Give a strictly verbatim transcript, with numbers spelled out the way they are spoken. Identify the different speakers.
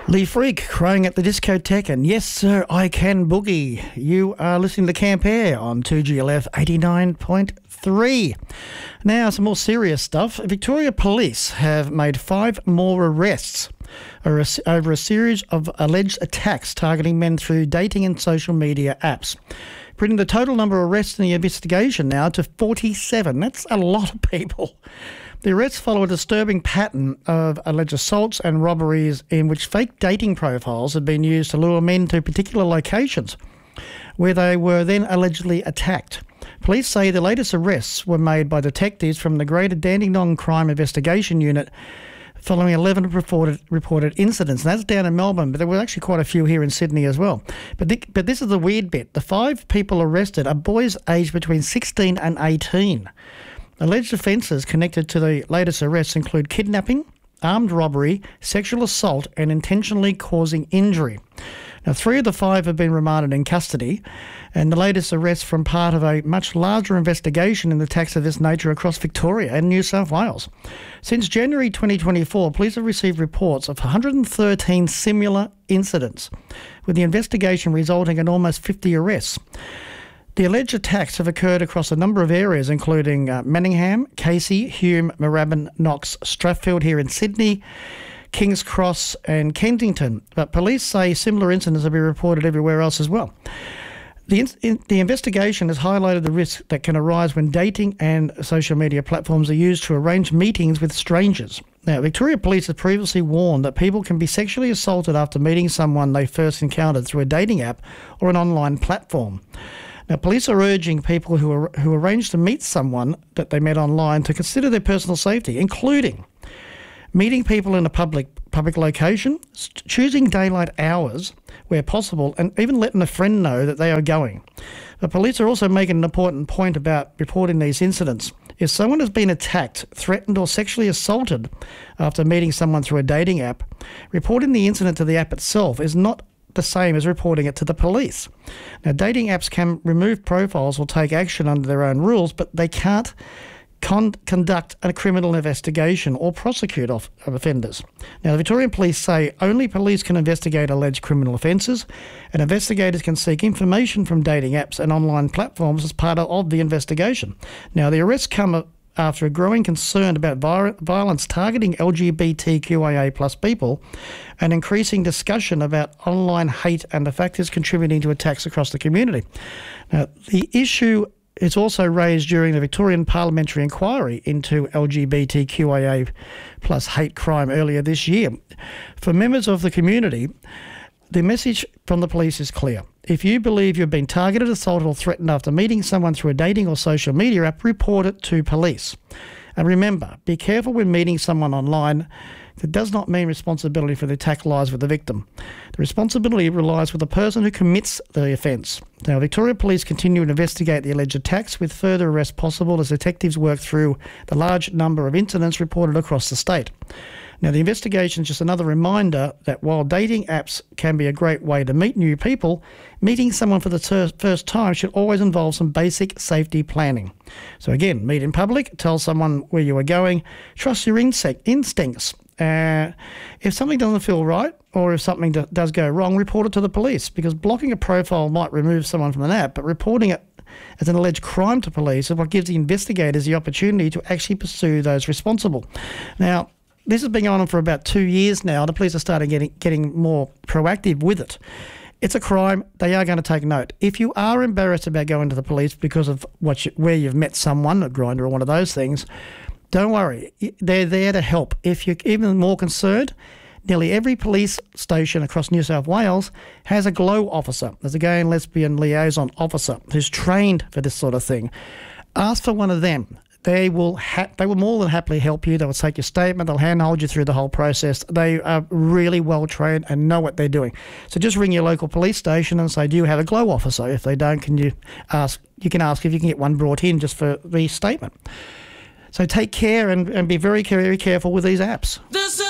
Speaker 1: Lee Freak crying at the discotheque, and yes, sir, I can boogie. You are listening to Camp Air on two G L F eighty-nine point three. Now, some more serious stuff. Victoria Police have made five more arrests over a series of alleged attacks targeting men through dating and social media apps, bringing the total number of arrests in the investigation now to forty-seven. That's a lot of people. The arrests follow a disturbing pattern of alleged assaults and robberies in which fake dating profiles had been used to lure men to particular locations where they were then allegedly attacked. Police say the latest arrests were made by detectives from the Greater Dandenong Crime Investigation Unit following eleven reported, reported incidents. And that's down in Melbourne, but there were actually quite a few here in Sydney as well. But, the, but this is the weird bit. The five people arrested are boys aged between sixteen and eighteen. Alleged offences connected to the latest arrests include kidnapping, armed robbery, sexual assault and intentionally causing injury. Now, three of the five have been remanded in custody, and the latest arrests from part of a much larger investigation in attacks of this nature across Victoria and New South Wales. Since January twenty twenty-four, police have received reports of one hundred thirteen similar incidents, with the investigation resulting in almost fifty arrests. The alleged attacks have occurred across a number of areas, including uh, Manningham, Casey, Hume, Moorabbin, Knox, Strathfield here in Sydney, King's Cross and Kensington. But police say similar incidents have been reported everywhere else as well. The, in, in, the investigation has highlighted the risk that can arise when dating and social media platforms are used to arrange meetings with strangers. Now, Victoria Police have previously warned that people can be sexually assaulted after meeting someone they first encountered through a dating app or an online platform. Now, police are urging people who are, who arrange to meet someone that they met online to consider their personal safety, including meeting people in a public public location, choosing daylight hours where possible, and even letting a friend know that they are going. The police are also making an important point about reporting these incidents. If someone has been attacked, threatened or sexually assaulted after meeting someone through a dating app, reporting the incident to the app itself is not the same as reporting it to the police. Now, dating apps can remove profiles or take action under their own rules, but they can't con- conduct a criminal investigation or prosecute off- of offenders. Now, the Victorian Police say only police can investigate alleged criminal offences, and investigators can seek information from dating apps and online platforms as part of the investigation. Now, the arrests come after a growing concern about violence targeting L G B T Q I A plus people, and increasing discussion about online hate and the factors contributing to attacks across the community. Now, the issue is also raised during the Victorian Parliamentary Inquiry into L G B T Q I A plus hate crime earlier this year. For members of the community, the message from the police is clear. If you believe you've been targeted, assaulted or threatened after meeting someone through a dating or social media app, report it to police. And remember, be careful when meeting someone online. That does not mean responsibility for the attack lies with the victim. The responsibility relies with the person who commits the offence. Now, Victoria Police continue to investigate the alleged attacks, with further arrests possible as detectives work through the large number of incidents reported across the state. Now, the investigation is just another reminder that while dating apps can be a great way to meet new people, meeting someone for the ter- first time should always involve some basic safety planning. So again, meet in public, tell someone where you are going, trust your insec- instincts. Uh, if something doesn't feel right, or if something do- does go wrong, report it to the police, because blocking a profile might remove someone from an app, but reporting it as an alleged crime to police is what gives the investigators the opportunity to actually pursue those responsible. Now, this has been going on for about two years now. The police are starting getting getting more proactive with it. It's a crime. They are going to take note. If you are embarrassed about going to the police because of what you, where you've met someone, a Grindr or one of those things, don't worry. They're there to help. If you're even more concerned, nearly every police station across New South Wales has a GLOW officer. There's a gay and lesbian liaison officer who's trained for this sort of thing. Ask for one of them. They will ha- they will more than happily help you. They will take your statement. They'll handhold you through the whole process. They are really well trained and know what they're doing. So just ring your local police station and say, do you have a GLOW officer? If they don't, can you ask? You can ask if you can get one brought in just for the statement. So take care and, and be very, very careful with these apps. This